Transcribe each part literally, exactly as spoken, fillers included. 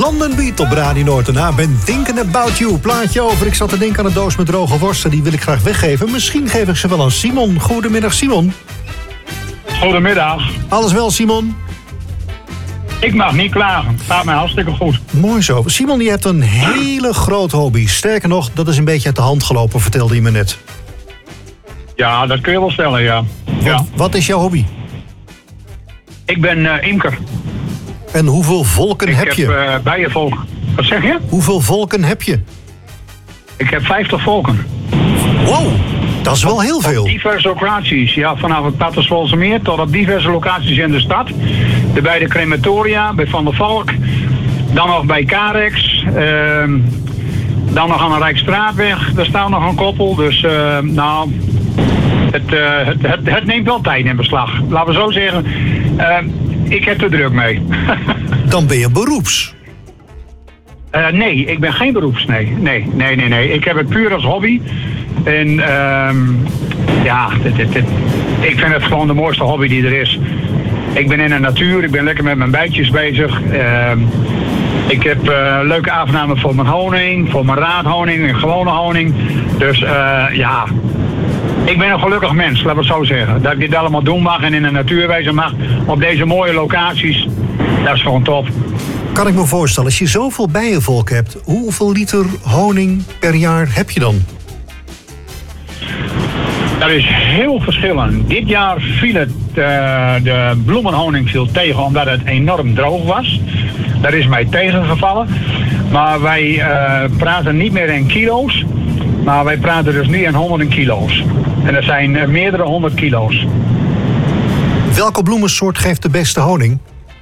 London Beat op Radio Noord. Daarna ben Thinking About You. Plaatje over. Ik zat te denken aan een doos met droge worsten. Die wil ik graag weggeven. Misschien geef ik ze wel aan Simon. Goedemiddag, Simon. Goedemiddag. Alles wel, Simon? Ik mag niet klagen. Het gaat mij hartstikke goed. Mooi zo. Simon, je hebt een hele grote hobby. Sterker nog, dat is een beetje uit de hand gelopen, vertelde je me net. Ja, dat kun je wel stellen, ja. ja. Wat, wat is jouw hobby? Ik ben uh, imker. En hoeveel volken ik heb je? Ik heb uh, bijenvolk. Wat zeg je? Hoeveel volken heb je? Ik heb vijftig volken. Wow, dat is wel heel veel. Op diverse locaties. Ja, vanaf het Paterswolsemeer tot op diverse locaties in de stad. De beide crematoria, bij Van der Valk. Dan nog bij Carex. Uh, dan nog aan de Rijksstraatweg. Daar staat nog een koppel. Dus uh, nou... Het, uh, het, het, het neemt wel tijd in beslag. Laten we zo zeggen. Uh, ik heb er druk mee. Dan ben je beroeps. Uh, nee, ik ben geen beroeps. Nee, nee, nee, nee. nee. Ik heb het puur als hobby. En uh, ja, dit, dit, dit. ik vind het gewoon de mooiste hobby die er is. Ik ben in de natuur. Ik ben lekker met mijn bijtjes bezig. Uh, ik heb uh, leuke avondnamen voor mijn honing. Voor mijn raadhoning en gewone honing. Dus uh, ja... Ik ben een gelukkig mens, laten we het zo zeggen. Dat ik dit allemaal doen mag en in de natuur wezen mag. Op deze mooie locaties. Dat is gewoon top. Kan ik me voorstellen, als je zoveel bijenvolk hebt... hoeveel liter honing per jaar heb je dan? Dat is heel verschillend. Dit jaar viel het, uh, de bloemenhoning viel tegen omdat het enorm droog was. Dat is mij tegengevallen. Maar wij uh, praten niet meer in kilo's. Maar wij praten dus nu in honderden kilo's. En dat zijn uh, meerdere honderd kilo's. Welke bloemensoort geeft de beste honing?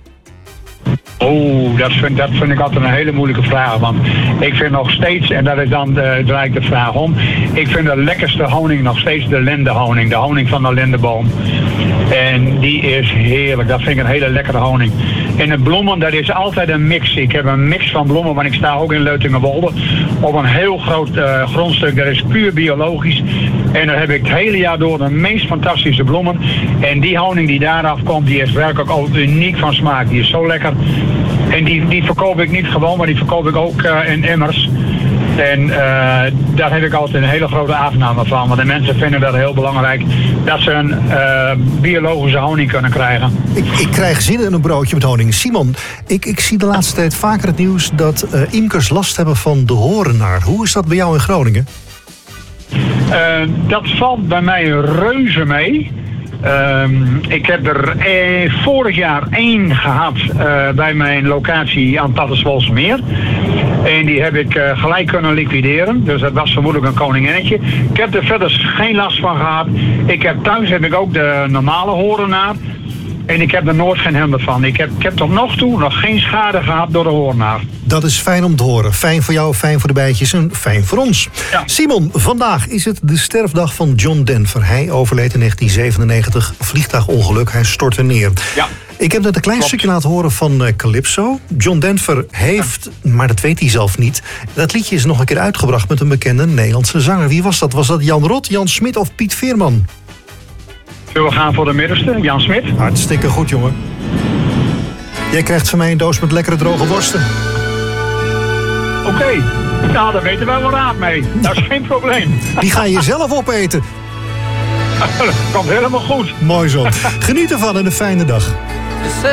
Oh, dat vind, dat vind ik altijd een hele moeilijke vraag. Want ik vind nog steeds, en dat is dan de, draai ik de vraag om... ik vind de lekkerste honing nog steeds de lendehoning. De honing van de lendeboom. En die is heerlijk. Dat vind ik een hele lekkere honing. En de bloemen, dat is altijd een mix. Ik heb een mix van bloemen, want ik sta ook in Leutingerwolde. Op een heel groot uh, grondstuk. Dat is puur biologisch. En daar heb ik het hele jaar door de meest fantastische bloemen. En die honing die daar afkomt, die is werkelijk ook uniek van smaak. Die is zo lekker. En die, die verkoop ik niet gewoon, maar die verkoop ik ook uh, in emmers. En uh, daar heb ik altijd een hele grote afname van. Want de mensen vinden dat heel belangrijk. Dat ze een uh, biologische honing kunnen krijgen. Ik, ik krijg zin in een broodje met honing. Simon, ik, ik zie de laatste tijd vaker het nieuws... dat uh, imkers last hebben van de horenaar. Hoe is dat bij jou in Groningen? Uh, dat valt bij mij reuze mee. Uh, ik heb er eh, vorig jaar één gehad uh, bij mijn locatie aan Paterswolsemeer. En die heb ik uh, gelijk kunnen liquideren. Dus dat was vermoedelijk een koninginnetje. Ik heb er verder geen last van gehad. Ik heb thuis heb ik ook de normale horenaar. En ik heb er nooit geen hinder van. Ik heb, ik heb tot nog toe nog geen schade gehad door de horenaar. Dat is fijn om te horen. Fijn voor jou, fijn voor de bijtjes en fijn voor ons. Ja. Simon, vandaag is het de sterfdag van John Denver. Hij overleed in negentien zevenennegentig. Vliegtuigongeluk, hij stortte neer. Ja. Ik heb net een klein Klopt. stukje laten horen van uh, Calypso. John Denver heeft, ja. maar dat weet hij zelf niet... dat liedje is nog een keer uitgebracht met een bekende Nederlandse zanger. Wie was dat? Was dat Jan Rot, Jan Smit of Piet Veerman? Zullen we gaan voor de middenste, Jan Smit? Hartstikke goed, jongen. Jij krijgt van mij een doos met lekkere droge worsten. Oké, okay. Nou, daar weten wij wel raad mee. Dat is geen probleem. Die ga je zelf opeten. Dat komt helemaal goed. Mooi zo. Geniet ervan en een fijne dag.